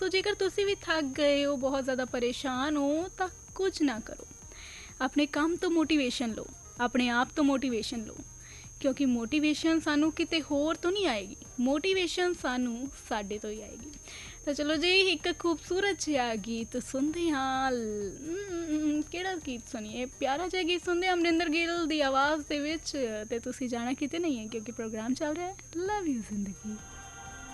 ਸੋ ਜੇਕਰ ਤੁਸੀਂ ਵੀ ਥੱਕ ਗਏ ਹੋ, ਬਹੁਤ ਜ਼ਿਆਦਾ ਪਰੇਸ਼ਾਨ ਹੋ, ਤਾਂ ਕੁਝ ਨਾ ਕਰੋ। ਆਪਣੇ ਕੰਮ ਤੋਂ ਮੋਟੀਵੇਸ਼ਨ ਲਓ, ਆਪਣੇ ਆਪ ਤੋਂ ਮੋਟੀਵੇਸ਼ਨ ਲਓ, ਕਿਉਂਕਿ ਮੋਟੀਵੇਸ਼ਨ ਸਾਨੂੰ ਕਿਤੇ ਹੋਰ ਤੋਂ ਨਹੀਂ ਆਏਗੀ, ਮੋਟੀਵੇਸ਼ਨ ਸਾਨੂੰ ਸਾਡੇ ਤੋਂ ਹੀ ਆਏਗੀ। ਤਾਂ ਚਲੋ ਜੀ, ਇੱਕ ਖੂਬਸੂਰਤ ਜਿਹਾ ਗੀਤ ਸੁਣਦੇ ਹਾਂ। ਕਿਹੜਾ ਗੀਤ ਸੁਣੀਏ? ਪਿਆਰਾ ਜਿਹਾ ਗੀਤ ਸੁਣਦੇ ਹਾਂ ਅਮਰਿੰਦਰ ਗਿੱਲ ਦੀ ਆਵਾਜ਼ ਦੇ ਵਿੱਚ। ਅਤੇ ਤੁਸੀਂ ਜਾਣਾ ਕਿਤੇ ਨਹੀਂ ਹੈ, ਕਿਉਂਕਿ ਪ੍ਰੋਗਰਾਮ ਚੱਲ ਰਿਹਾ ਹੈ ਲਵ ਯੂ ਜ਼ਿੰਦਗੀ।